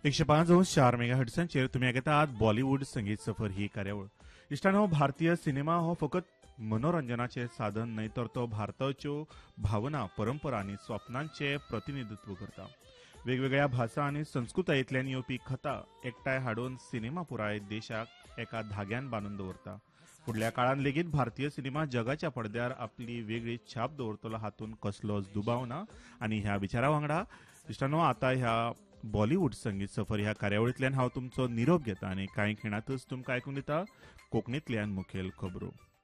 105.4 मेगाहर्ट्झांचेर तुम्ही ऐकतात बॉलिवूड संगीत सफर ही कार्यावळ. इश्टानो, भारतीय सिनेमा हो फकत मनोरंजनाचे साधन न्हय तर तो भारताच्यो भावना, परंपरा आनी स्वप्नांचे प्रतिनिधित्व करता. वेगवेगळ्या भासा आनी संस्कृतायेंतल्यान येवपी कथा एकठांय हाडून सिनेमा पुराय देशाक एका धाग्यान बांदून दवरता. फुडल्या काळान लेगीत भारतीय सिनेमा जगाच्या पडद्यार आपली वेगळी छाप दवरतलो हातून कसलोच दुबाव ना. आनी ह्या विचारा वांगडा इश्टानो, आता ह्या बॉलिवूड संगीत सफर ह्या कार्यावळींतल्यान हांव तुमचो निरोप घेता आनी कांय खिणातच तुमकां आयकूंक दिता कोंकणींतल्यान मुखेल खबरो.